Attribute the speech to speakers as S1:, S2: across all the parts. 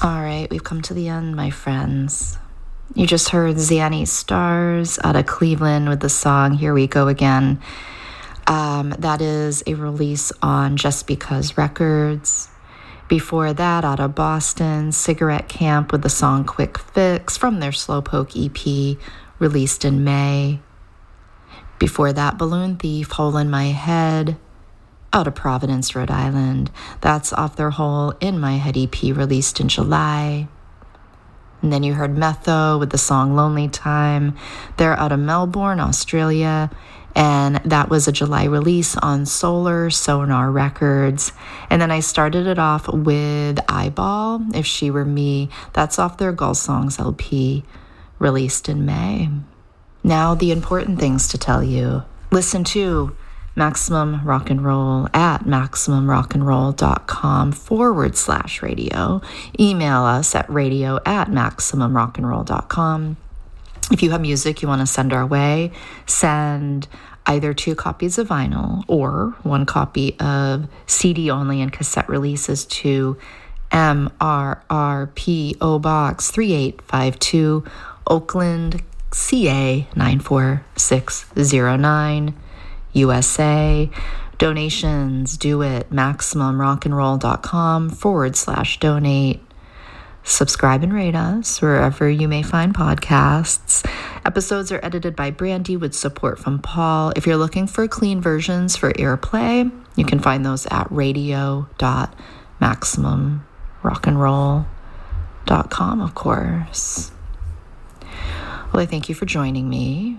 S1: All right, we've come to the end, my friends. You just heard Zanny Stars out of Cleveland with the song Here We Go Again. That is a release on Just Because Records. Before that, out of Boston, Cigarette Camp with the song Quick Fix from their Slowpoke EP, released in May. Before that, Balloon Thief, Hole in My Head, out of Providence, Rhode Island. That's off their Hole in My Head EP, released in July. And then you heard Metho with the song Lonely Time. They're out of Melbourne, Australia. And that was a July release on Solar Sonar Records. And then I started it off with Eyeball, If She Were Me. That's off their Gull Songs LP, released in May. Now, the important things to tell you. Listen to Maximum Rock and Roll at maximumrockandroll.com/radio. Email us at radio@maximumrockandroll.com. If you have music you want to send our way, send either 2 copies of vinyl or 1 copy of CD only and cassette releases to MRRPO Box 3852, Oakland, CA 94609, USA. Donations, do it, maximumrockandroll.com/donate. Subscribe and rate us wherever you may find podcasts. Episodes are edited by Brandy with support from Paul. If you're looking for clean versions for airplay, you can find those at radio.maximumrockandroll.com, of course. Well, I thank you for joining me.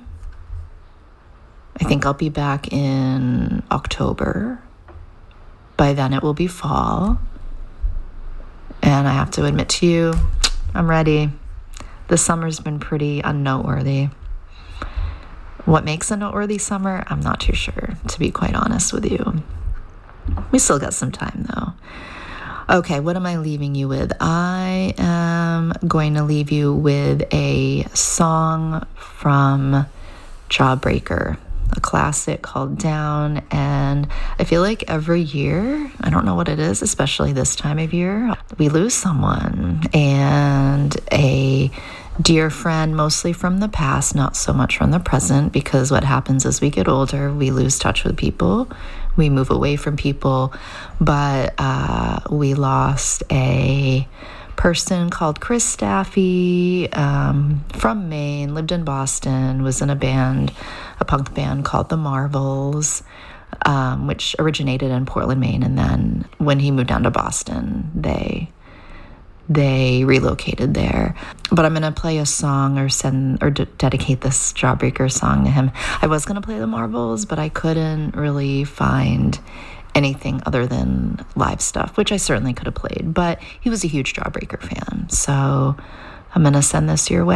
S1: I think I'll be back in October. By then it will be fall. And I have to admit to you, I'm ready. The summer's been pretty unnoteworthy. What makes a noteworthy summer? I'm not too sure, to be quite honest with you. We still got some time, though. Okay, what am I leaving you with? I am going to leave you with a song from Jawbreaker, a classic called Down. And I feel like every year, I don't know what it is, especially this time of year, we lose someone, and a dear friend, mostly from the past, not so much from the present, because what happens as we get older, we lose touch with people, we move away from people. But we lost a person called Chris Staffy, from Maine, lived in Boston, was in a band, a punk band called The Marvels, which originated in Portland, Maine. And then when he moved down to Boston, they relocated there. But I'm going to play a song or dedicate this Jawbreaker song to him. I was going to play The Marvels, but I couldn't really find anything other than live stuff, which I certainly could have played. But he was a huge Jawbreaker fan. So I'm going to send this your way.